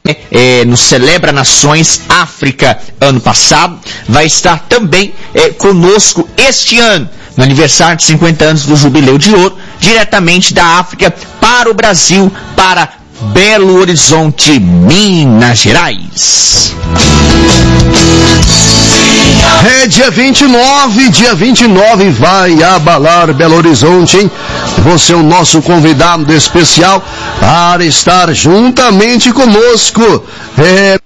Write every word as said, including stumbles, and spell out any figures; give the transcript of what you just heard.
É, no Celebra Nações África ano passado, vai estar também é, conosco este ano, no aniversário de cinquenta anos do Jubileu de Ouro, diretamente da África para o Brasil, para Belo Horizonte, Minas Gerais. É dia vinte e nove, dia vinte e nove vai abalar Belo Horizonte, hein? Você é o nosso convidado especial para estar juntamente conosco. É...